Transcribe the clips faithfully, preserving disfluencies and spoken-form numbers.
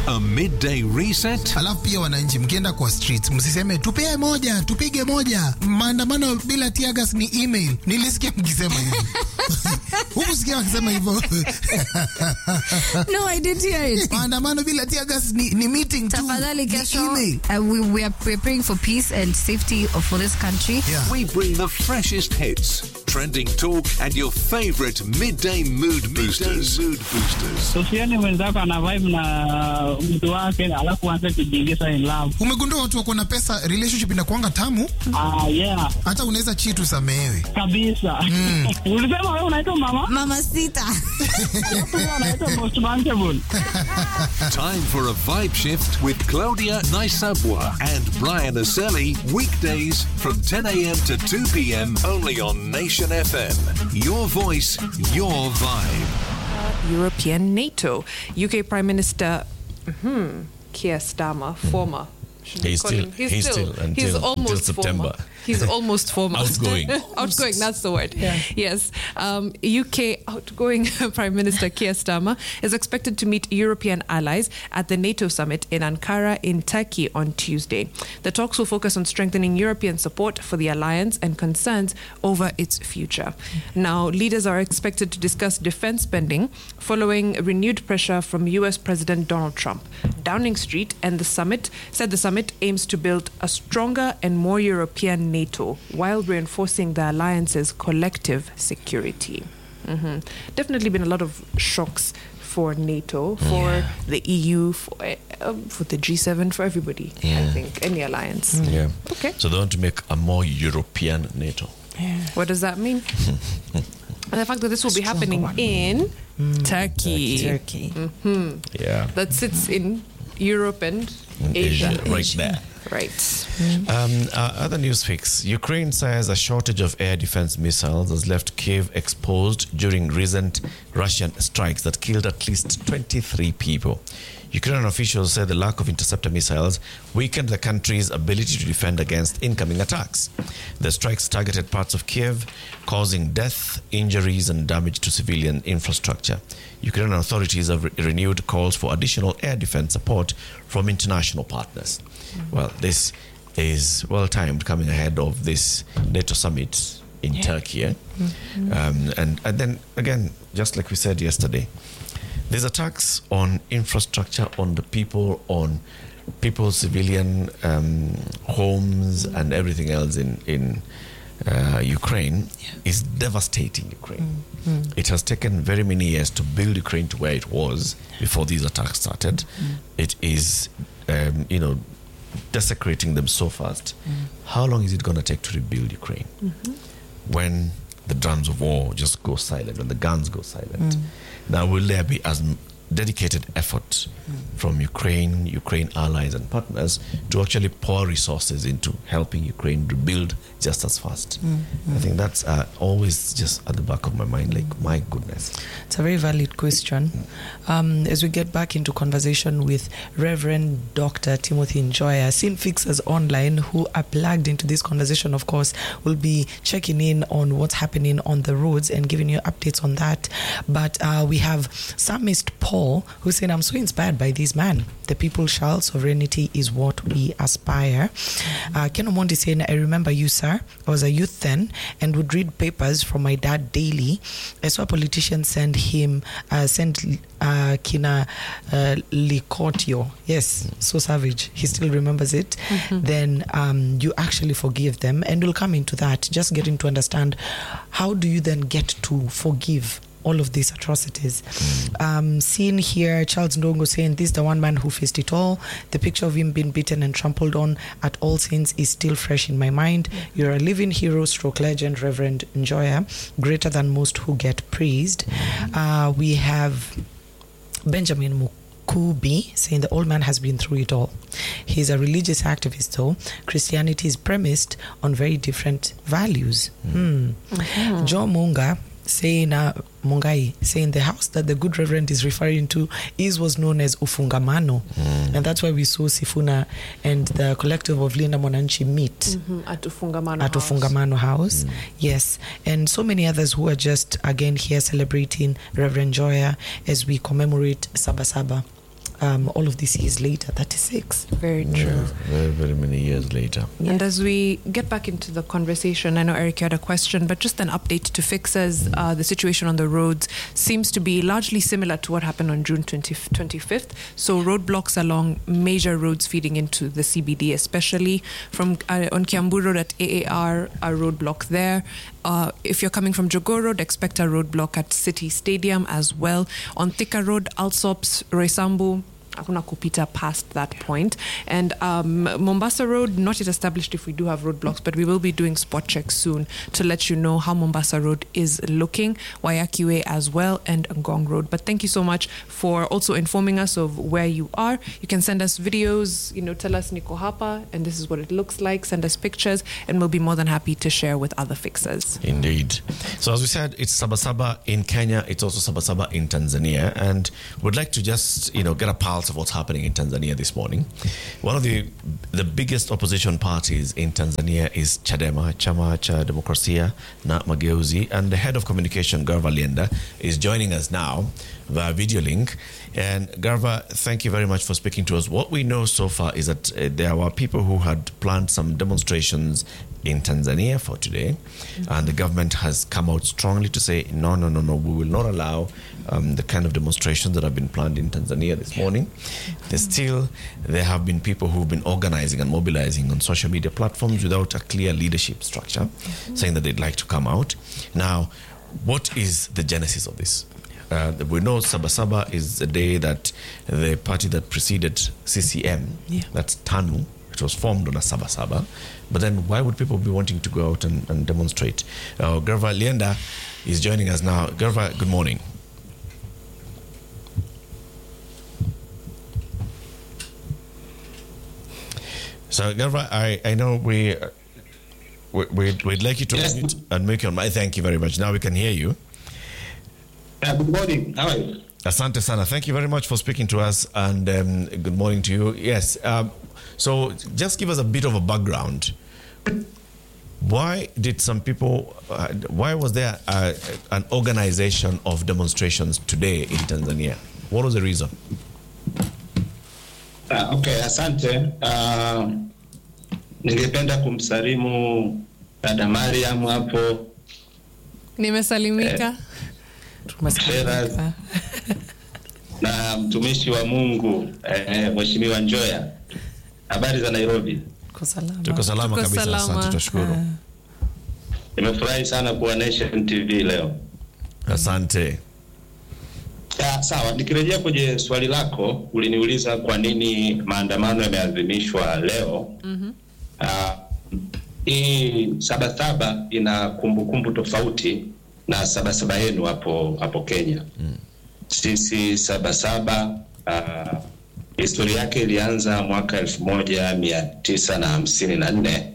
A midday reset? Alafu pia wananchi mkienda kwa streets msiseme tupee moja, tupige moja. Maandamano bila tear gas ni email. Nilisikia mkisema hivyo. Huku sikia wakisema hivyo. No, I didn't hear it. Maandamano bila tear gas ni, ni meeting tu. Tafadhali kesho, email. Uh, we, we are we're praying for peace and safety for this country. Yeah. We bring the freshest hits, trending talk, and your favorite midday mood boosters. Mood boosters. Usione mwenzako ana vibe na mtu wake alafu aanze kujiingiza in love. Umegundua watu wako na pesa, relationship inakuanga tamu? Ah, yeah. Hata unaweza cheat usamehewe. Kabisa. Mm. Ulisema wewe unaitwa mama? Mama Sita. Wewe unaitwa most bankable. Time for a vibe shift with Claudia Naisabwa and Brian Aseli, weekdays from ten a.m. to two p.m. only on Nation F M. Your voice, your vibe. European NATO. U K Prime Minister mm-hmm, Keir Starmer, former. He's still, he's, he's still, still until, he's almost until September. Former. He's almost former. Outgoing. Outgoing, that's the word. Yeah. Yes. Um, U K outgoing Prime Minister Keir Starmer is expected to meet European allies at the NATO summit in Ankara in Turkey on Tuesday. The talks will focus on strengthening European support for the alliance and concerns over its future. Now, leaders are expected to discuss defense spending following renewed pressure from U S President Donald Trump. Downing Street and the summit said the summit aims to build a stronger and more European NATO while reinforcing the alliance's collective security. Mm-hmm. Definitely been a lot of shocks for NATO, for yeah. the E U, for, uh, for the G seven, for everybody, yeah. I think, any alliance. Mm. Yeah. Okay. So they want to make a more European NATO. Yeah. What does that mean? And the fact that this will be happening one. in mm. Turkey. Turkey. Mm-hmm. Yeah. That sits in Europe and Asia. Asia right Asia. there. Right. Mm. Um, uh, other news fix. Ukraine says a shortage of air defense missiles has left Kyiv exposed during recent Russian strikes that killed at least twenty-three people. Ukrainian officials said the lack of interceptor missiles weakened the country's ability to defend against incoming attacks. The strikes targeted parts of Kyiv, causing death, injuries, and damage to civilian infrastructure. Ukrainian authorities have re- renewed calls for additional air defense support from international partners. Mm-hmm. Well, this is well-timed coming ahead of this NATO summit in yeah. Turkey. Eh? Mm-hmm. Um, and, and then, again, just like we said yesterday, there's attacks on infrastructure, on the people, on people's civilian um, homes and everything else in, in uh, Ukraine yeah. is devastating Ukraine. Mm-hmm. It has taken very many years to build Ukraine to where it was before these attacks started. Mm-hmm. It is, um, you know, desecrating them so fast. Mm-hmm. How long is it going to take to rebuild Ukraine? Mm-hmm. When the drums of war just go silent, when the guns go silent. Mm. Now, will there be as dedicated effort mm. from Ukraine, Ukraine allies and partners to actually pour resources into helping Ukraine rebuild just as fast? Mm. I think that's uh, always just at the back of my mind, like, my goodness. It's a very valid question. Um, as we get back into conversation with Reverend Doctor Timothy Njoya, Scene Fixers Online, who are plugged into this conversation, of course, will be checking in on what's happening on the roads and giving you updates on that. But uh, we have Psalmist Paul, who said, I'm so inspired by this man. The people shall, sovereignty is what we aspire. Uh, Ken Omondi saying, I remember you, sir. I was a youth then and would read papers from my dad daily. I saw a politician send him, uh, send uh, Kina uh, Likotio. Yes, so savage. He still remembers it. Mm-hmm. Then um, you actually forgive them. And we'll come into that, just getting to understand how do you then get to forgive all of these atrocities. Mm. Um, seeing here Charles Ndongo saying, this is the one man who faced it all. The picture of him being beaten and trampled on at All Saints is still fresh in my mind. Mm. You're a living hero, stroke legend, Reverend Njoya, greater than most who get praised. Mm. Uh, we have Benjamin Mukubi saying the old man has been through it all. He's a religious activist though. Christianity is premised on very different values. Mm. Mm. Mm-hmm. Joe Munga saying, uh, Mungai, saying the house that the good reverend is referring to is was known as Ufungamano. Mm. And that's why we saw Sifuna and the collective of Linda Monanchi meet mm-hmm. at Ufungamano at House. Ufungamano House. Mm. Yes. And so many others who are just, again, here celebrating Reverend Njoya as we commemorate Saba Saba. um, all of these years later, thirty-six. Very true. Yeah, very, very many years later. And as we get back into the conversation, I know Eric you had a question, but just an update to fixers. Uh, the situation on the roads seems to be largely similar to what happened on June twenty-fifth. So roadblocks along major roads feeding into the C B D, especially from uh, on Kiambu Road at A A R, a roadblock there. Uh, if you're coming from Jogoo Road, expect a roadblock at City Stadium as well. On Thika Road, Alsops, Roysambu, hakuna kupita past that point. And um, Mombasa Road, not yet established if we do have roadblocks, but we will be doing spot checks soon to let you know how Mombasa Road is looking, Wayaki Way as well, and Ngong Road. But thank you so much for also informing us of where you are. You can send us videos, you know, tell us Niko Hapa, and this is what it looks like. Send us pictures, and we'll be more than happy to share with other fixers. Indeed. So as we said, it's Sabasaba in Kenya. It's also Sabasaba in Tanzania. And we'd like to just, you know, get a pulse of what's happening in Tanzania this morning. One of the the biggest opposition parties in Tanzania is Chadema, Chama cha Demokrasia na Mageuzi, and the head of communication, Garva Lienda, is joining us now via video link. And Garva, thank you very much for speaking to us. What we know so far is that uh, there were people who had planned some demonstrations in Tanzania for today, mm-hmm. and the government has come out strongly to say, no, no, no, no, we will not allow um, the kind of demonstrations that have been planned in Tanzania this morning. Mm-hmm. There's still, there have been people who've been organizing and mobilizing on social media platforms without a clear leadership structure, mm-hmm. saying that they'd like to come out. Now, what is the genesis of this? Uh, we know Sabasaba is the day that the party that preceded C C M, yeah. that's TANU, it was formed on a Sabasaba. But then why would people be wanting to go out and, and demonstrate? Uh, Garva Lienda is joining us now. Garva, good morning. So Garva, I, I know we, we, we'd, we'd like you to yes. unmute and make your mic. Thank you very much. Now we can hear you. Uh, good morning. How are you? Asante sana. Thank you very much for speaking to us, and um, good morning to you. Yes. Um, so just give us a bit of a background. Why did some people, uh, why was there uh, an organization of demonstrations today in Tanzania? What was the reason? Uh, okay, asante. Uh, ningependa kumsalimu dada Mariam hapo. Nimesalimika. Eh, na mtumishi wa Mungu eh, Mheshimiwa Njoya. Habari za Nairobi? Tuko salama. Tuko salama kabisa, asante, tunashukuru. Nimefurahi sana kuwa Nation T V leo. Asante. Ya, sawa, nikirejea kwenye swali lako, uliniuliza kwa nini maandamano yameadhimishwa leo. Mhm. Ah, hii Sabasaba ina kumbukumbu tofauti na Sabasaba yenu hapo hapo Kenya. Mm. Sisi Sabasaba uh, historia yake ilianza mwaka elfu moja mia tisa na hamsini na nne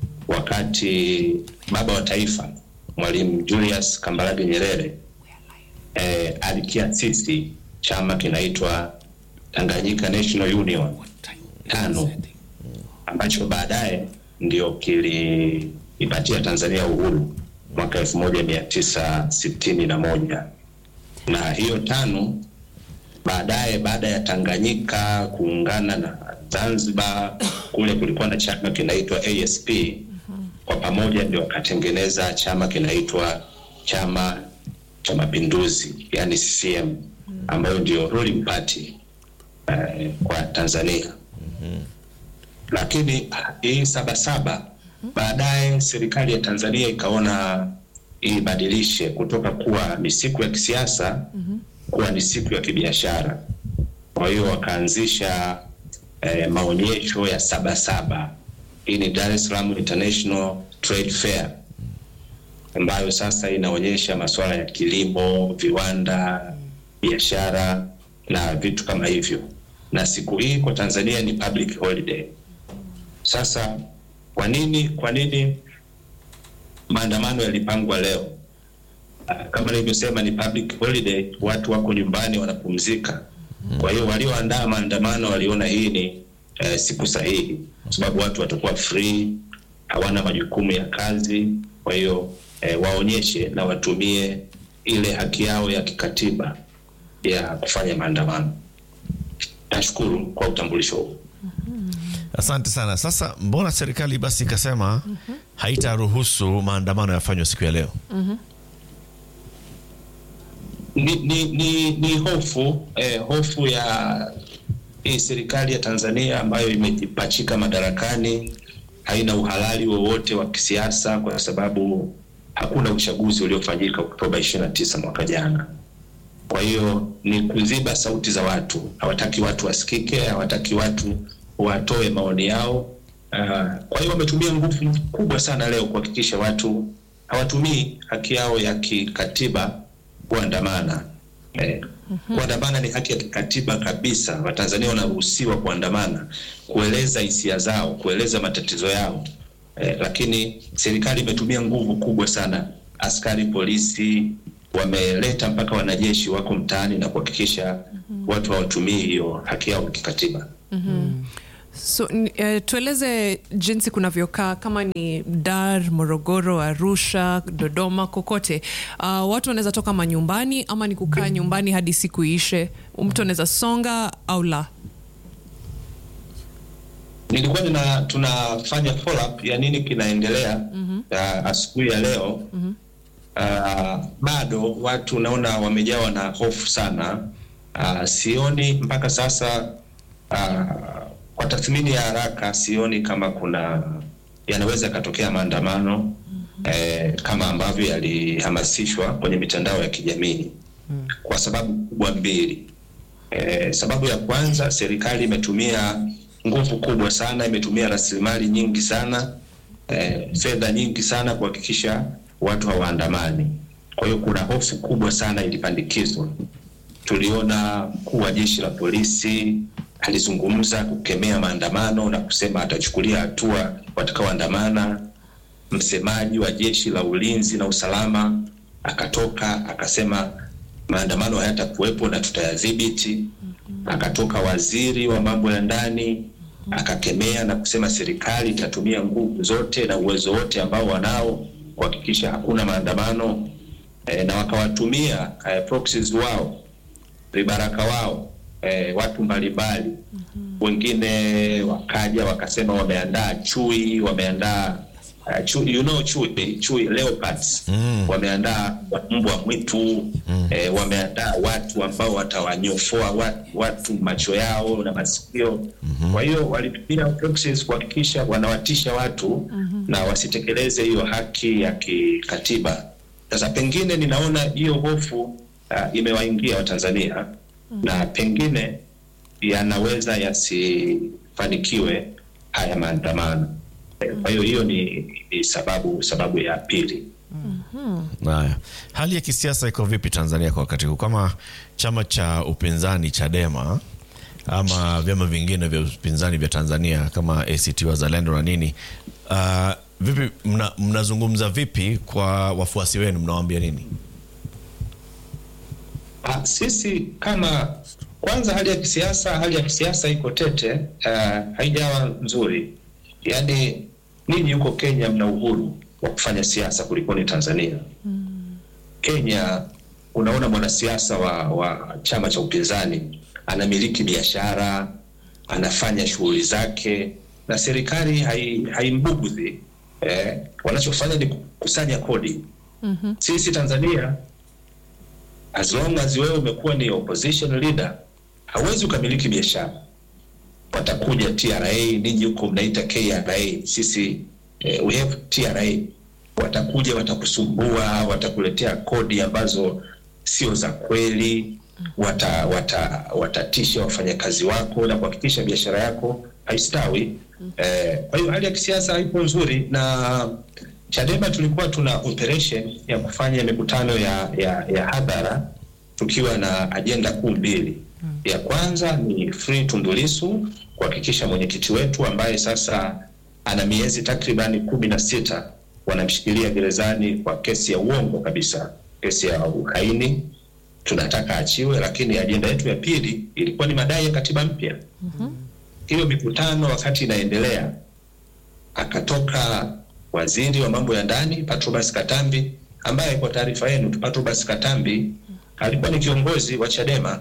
wakati baba wa taifa Mwalimu Julius Kambarage Nyerere eh, alikiasisi chama kinaitwa Tanganyika National Union TANU, ambacho baadaye ndio kiliipatia Tanzania uhuru mwaka elfu moja mia tisa sitini na moja. Na hiyo TANU baadaye, baada ya Tanganyika kuungana na Zanzibar, kule kulikuwa na chama kinaitwa A S P, kwa pamoja ndio wakatengeneza chama kinaitwa Chama cha Mapinduzi, yani C C M, ambayo ndio ruling party uh, kwa Tanzania. Mm-hmm. Lakini hii Sabasaba baadaye serikali ya Tanzania ikaona ibadilishe kutoka kuwa ni siku ya kisiasa mm-hmm. kuwa ni siku ya kibiashara. Kwa hiyo wakaanzisha eh, maonyesho ya Sabasaba. Hii ni Dar es Salaam International Trade Fair, ambayo sasa inaonyesha masuala ya kilimo, viwanda, biashara na vitu kama hivyo. Na siku hii kwa Tanzania ni public holiday. Sasa kwa nini kwa nini maandamano yalipangwa leo? Uh, kama nilivyosema ni public holiday, watu wako nyumbani wanapumzika. Kwa hiyo walioandaa maandamano waliona hii ni uh, siku sahihi, sababu watu watakuwa free, hawana majukumu ya kazi. Kwa hiyo eh, waonyeshe na watumie ile haki yao ya kikatiba ya kufanya maandamano. Uh, nashukuru kwa utambulisho huu. Asante sana. Sasa mbona serikali basi ikasema mm-hmm. haitaruhusu maandamano yafanywe siku ya leo? Mm-hmm. Ni, ni, ni, ni hofu eh, hofu ya hii serikali ya Tanzania ambayo imejipachika madarakani, haina uhalali wowote wa kisiasa kwa sababu hakuna uchaguzi uliofanyika Oktoba ishirini na tisa mwaka jana. Kwa hiyo ni kuziba sauti za watu, hawataki watu wasikike, hawataki watu watoe maoni yao. Uh, kwa hiyo wametumia nguvu kubwa sana leo kuhakikisha watu hawatumii haki yao ya kikatiba kuandamana. Eh, mm-hmm. Kuandamana ni haki ya kikatiba kabisa. Watanzania wanaruhusiwa kuandamana, kueleza hisia zao, kueleza matatizo yao. Eh, lakini serikali imetumia nguvu kubwa sana. Askari polisi wameleta mpaka wanajeshi wako mtaani na kuhakikisha mm-hmm. watu hawatumii hiyo haki yao ya kikatiba. Mm-hmm. So uh, tueleze jinsi kunavyokaa kama ni Dar, Morogoro, Arusha, Dodoma, kokote. Uh, watu wanaweza toka manyumbani ama ni kukaa nyumbani hadi siku ishe? Mtu anaweza songa au la? Nilikuwa nina tunafanya follow up ya nini kinaendelea mm-hmm. uh, asubuhi ya leo. Mm-hmm. Uh, bado watu naona wamejawa na hofu sana. Uh, sioni mpaka sasa uh, kwa tathmini ya haraka sioni kama kuna yanaweza katokea maandamano mm-hmm. eh, kama ambavyo yalihamasishwa kwenye mitandao ya kijamii mm. kwa sababu kubwa mbili. Eh, sababu ya kwanza, serikali imetumia nguvu kubwa sana, imetumia rasilimali nyingi sana, eh, fedha nyingi sana kuhakikisha watu hawaandamani. Kwa hiyo kuna hofu kubwa sana ilipandikizwa. Tuliona mkuu wa jeshi la polisi alizungumza kukemea maandamano na kusema atachukulia hatua watakaoandamana. Msemaji wa jeshi la ulinzi na usalama akatoka akasema maandamano hayatakuwepo na tutayadhibiti. Akatoka waziri wa mambo ya ndani akakemea na kusema serikali itatumia nguvu zote na uwezo wote ambao wanao kuhakikisha hakuna maandamano, e, na wakawatumia e, proxies wao, vibaraka wao, e, watu mbalimbali. Mm-hmm. Wengine wakaja wakasema wameandaa chui, wameandaa uh, chui, you know chui, chui leopards. Mm. Wameandaa mbwa mwitu, mm. eh, wameandaa watu ambao watawanyofoa watu, watu macho yao na masikio. Mm-hmm. Kwa hiyo walitumia proxies kuhakikisha wanawatisha watu mm-hmm. na wasitekeleze hiyo haki ya kikatiba. Sasa pengine ninaona hiyo hofu uh, imewaingia Watanzania mm-hmm. na pengine yanaweza yasifanikiwe haya maandamano. Kwa hiyo hiyo ni, ni sababu sababu ya pili. Mm-hmm. Haya. Hali ya kisiasa iko vipi Tanzania kwa wakati huu? Kama chama cha upinzani Chadema ama vyama vingine vya upinzani vya Tanzania kama A C T Wazalendo na nini, uh, vipi mna, mnazungumza vipi kwa wafuasi wenu, mnawaambia nini? Ah, sisi kama kwanza hali ya kisiasa hali ya kisiasa iko tete, uh, haijawa nzuri. Yaani ninyi huko Kenya mna uhuru wa kufanya siasa kuliko ni Tanzania. Mm. Kenya unaona mwanasiasa wa, wa chama cha upinzani anamiliki biashara, anafanya shughuli zake na serikali haimbugudhi. Hai eh, wanachofanya ni kukusanya kodi. Mm-hmm. Sisi Tanzania, as long as wewe umekuwa ni opposition leader, hauwezi ukamiliki biashara. Watakuja T R A, ninyi huko mnaita K R A, sisi eh, we have T R A. Watakuja watakusumbua, watakuletea kodi ambazo sio za kweli, wata wata watatisha wafanyakazi wako na kuhakikisha biashara yako haistawi. Eh, kwa hiyo hali ya kisiasa haipo nzuri, na Chadema tulikuwa tuna operation ya kufanya mikutano ya ya, ya hadhara tukiwa na agenda kuu mbili. Ya kwanza ni free Tundu Lissu, kuhakikisha mwenyekiti wetu ambaye sasa ana miezi takribani kumi na sita wanamshikilia gerezani kwa kesi ya uongo kabisa, kesi ya uhaini, tunataka achiwe. Lakini agenda yetu ya pili ilikuwa ni madai ya katiba mpya. Mm-hmm. Hiyo mikutano wakati inaendelea, akatoka waziri wa mambo ya ndani Patrobas Katambi, ambaye kwa taarifa yenu Patrobas Katambi alikuwa ni kiongozi wa Chadema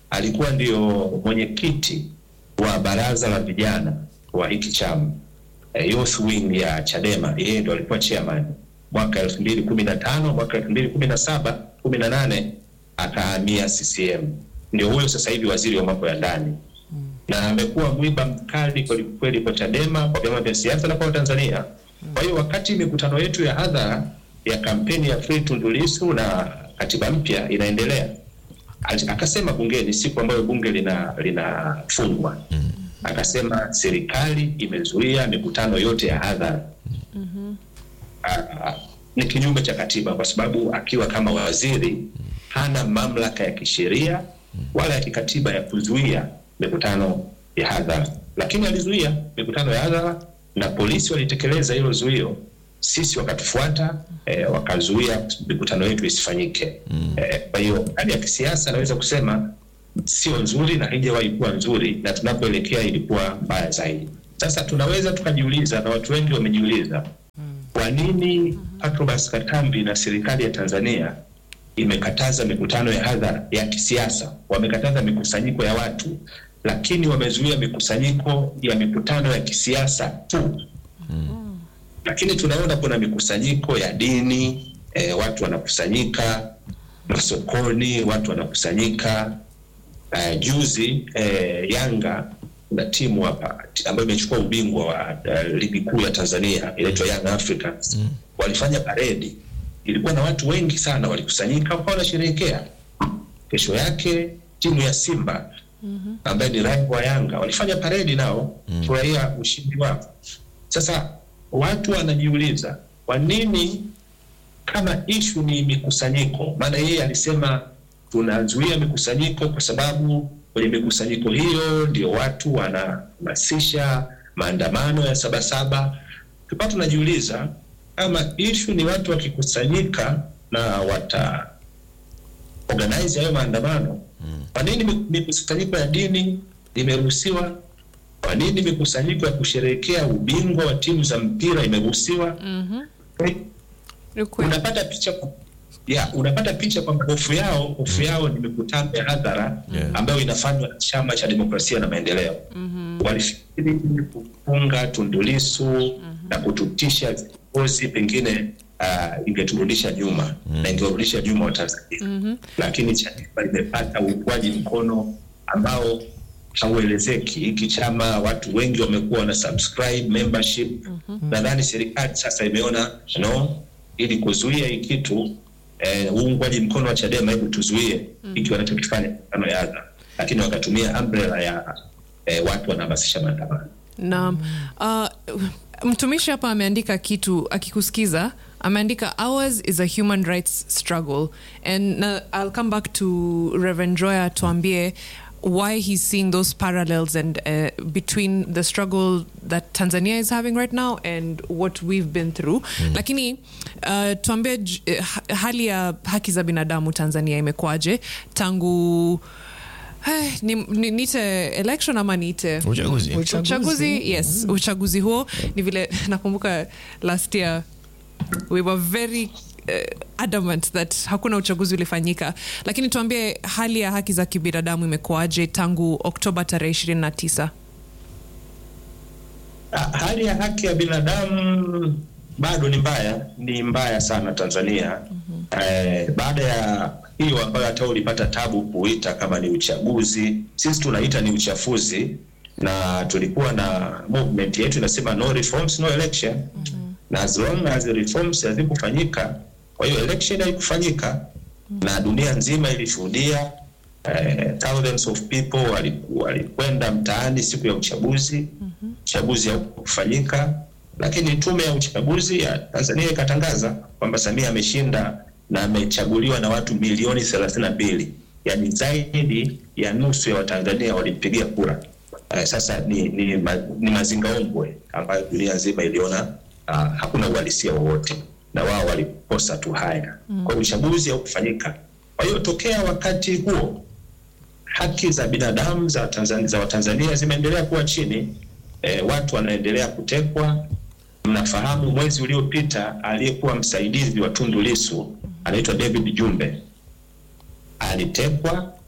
alikuwa ndio mwenyekiti wa baraza la vijana wa hiki chama, uh, youth wing ya Chadema. Yeye ndio alikuwa chairman mwaka elfu mbili kumi na tano, mwaka elfu mbili kumi na saba, kumi na nane akahamia C C M. Ndio huyo sasa hivi waziri wa mambo ya ndani. Na amekuwa mwiba mkali kweli kweli kwa Chadema, kwa vyama vya siasa na kwa Tanzania. Kwa hiyo wakati mikutano yetu ya hadhara ya kampeni ya Free Tundu Lissu na katiba mpya inaendelea, akasema bungeni siku ambayo bunge lina linafungwa, akasema serikali imezuia mikutano yote ya hadhara. Mhm. Ni kinyume cha katiba, kwa sababu akiwa kama waziri hana mamlaka ya kisheria wala ya kikatiba ya kuzuia mikutano ya hadhara, lakini alizuia mikutano ya hadhara na polisi walitekeleza hilo zuio. Sisi wakatufuata, eh, wakazuia mikutano yetu isifanyike. Mm. Eh, kwa hiyo hali ya kisiasa naweza kusema sio nzuri na haijawahi kuwa nzuri, na tunapoelekea ilikuwa mbaya zaidi. Sasa tunaweza tukajiuliza, na watu wengi wamejiuliza, kwa nini Patrobas Katambi na serikali ya Tanzania imekataza mikutano ya hadhara ya kisiasa, wamekataza mikusanyiko ya watu, lakini wamezuia mikusanyiko ya mikutano ya kisiasa tu. Mm. Lakini tunaona kuna mikusanyiko ya dini, eh, watu wanakusanyika masokoni, watu wanakusanyika. Uh, juzi eh, Yanga na timu hapa ambayo imechukua ubingwa wa uh, ligi kuu ya Tanzania inaitwa Young Africans. Mm. Walifanya paredi, ilikuwa na watu wengi sana, walikusanyika kwa wanasherehekea. Kesho yake timu ya Simba, mm-hmm, ambaye ni rival wa Yanga, walifanya paredi nao kufurahia mm. ushindi wao. Sasa watu wanajiuliza kwa nini, kama issue ni mikusanyiko, maana yeye alisema tunazuia mikusanyiko kwa sababu kwenye mikusanyiko hiyo ndio watu wanahamasisha maandamano ya Sabasaba. Tupa tunajiuliza kama issue ni watu wakikusanyika na wata organize hayo maandamano, kwa nini mikusanyiko ya dini imeruhusiwa? Kwa nini mikusanyiko ya kusherehekea ubingwa wa timu za mpira imeruhusiwa? Mhm. Unapata picha ya unapata picha kwamba hofu yao hofu yao ni mikutano ya hadhara, yeah, ambayo inafanywa na Chama cha Demokrasia na Maendeleo. Mhm. Walifikiri kufunga Tundu Lissu, mm-hmm, na kututisha viongozi pengine uh, ingeturudisha nyuma, mm, na ingerudisha nyuma wa Tanzania. Mm-hmm. Lakini Chadema imepata uungwaji mkono ambao hauelezeki. Hiki chama watu wengi wamekuwa na subscribe membership. Mm-hmm. Nadhani serikali sasa imeona no, ili kuzuia hii kitu, eh, uungwaji mkono wa Chadema, hebu tuzuie hiki, mm, wanachokifanya kama yadha, lakini wakatumia umbrella ya eh, watu wanahamasisha maandamano. Naam. Uh, mtumishi hapa ameandika kitu, akikusikiza ameandika ours is a human rights struggle, and uh, I'll come back to Reverend Joya tuambie why he's seeing those parallels and uh, between the struggle that Tanzania is having right now and what we've been through. Mm. Lakini uh, tuambie uh, hali ya haki za binadamu Tanzania imekuaje tangu Hey, ni, ni, nite election ama nite uchaguzi. Uchaguzi, uchaguzi yes, mm. uchaguzi huo ni vile nakumbuka last year we were very uh, adamant that hakuna uchaguzi ulifanyika, lakini tuambie hali ya haki za kibinadamu imekuaje tangu Oktoba tarehe ishirini na tisa? Hali ya haki ya binadamu bado ni mbaya, ni mbaya sana Tanzania. Mm-hmm. Eh, baada ya hiyo ambayo hata ulipata tabu kuita kama ni uchaguzi, sisi tunaita ni uchafuzi, na tulikuwa na movement yetu inasema no reforms no election. Mm-hmm. Na as long as the reforms hazikufanyika, kwa hiyo election haikufanyika. Mm-hmm. Na dunia nzima ilishuhudia eh, thousands of people walikwenda mtaani siku ya uchaguzi. Mm-hmm. Uchaguzi haukufanyika, lakini tume ya uchaguzi ya Tanzania ikatangaza kwamba Samia ameshinda na amechaguliwa na watu milioni thelathini na mbili, yani zaidi ya nusu ya Watanzania walimpigia kura. Uh, sasa ni ni, ma, ni mazingaombwe ambayo dunia nzima iliona uh, hakuna uhalisia wowote, na wao walikosa tu haya. Mm. Kwa uchaguzi haukufanyika. Kwa hiyo tokea wakati huo haki za binadamu za Tanzania za Watanzania zimeendelea kuwa chini. Eh, watu wanaendelea kutekwa. Mnafahamu mwezi uliopita aliyekuwa msaidizi wa Tundu Lissu anaitwa David Jumbe alitekwa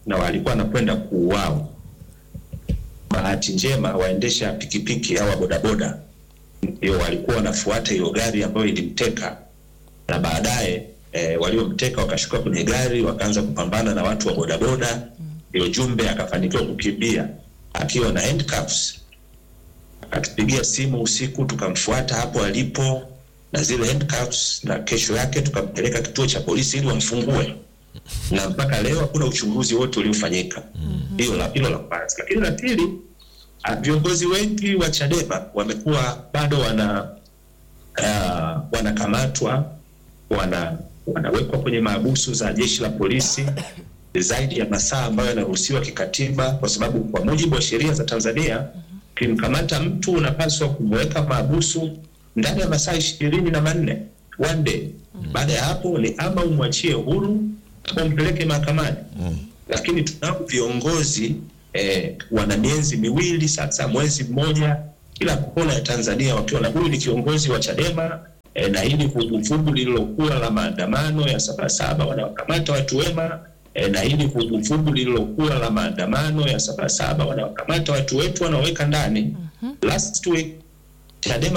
na walikuwa wanakwenda kuuawa. Bahati njema waendesha pikipiki au bodaboda ndio walikuwa wanafuata hiyo gari ambayo ilimteka, na baadaye e, waliomteka wakashuka kwenye gari wakaanza kupambana na watu wa bodaboda. Ndio Jumbe akafanikiwa kukimbia akiwa na handcuffs. Akatupigia simu usiku, tukamfuata hapo alipo na zile handcuffs, na kesho yake tukampeleka kituo cha polisi ili wamfungue. Na mpaka leo hakuna uchunguzi wote uliofanyika. Hilo la hilo la kwanza. Lakini la pili, viongozi wengi wa Chadema wamekuwa bado wana uh, wanakamatwa, wana wanawekwa kwenye mahabusu za jeshi la polisi zaidi ya masaa ambayo yanaruhusiwa kikatiba, kwa sababu kwa mujibu wa sheria za Tanzania kimkamata mtu unapaswa kumweka mahabusu ndani ya masaa ishirini na manne, one day. Baada ya hapo ni ama umwachie huru au umpeleke mahakamani. Lakini tunao viongozi eh, wana miezi miwili sasa, mwezi mmoja kila kona ya Tanzania wakiwa na huyu ni kiongozi wa Chadema eh, na hili vuguvugu lililokuwa la maandamano ya Sabasaba wanawakamata watu wema eh, na hili vuguvugu lililokuwa la maandamano ya Sabasaba wanawakamata watu wetu wanaweka ndani. Last week Chadema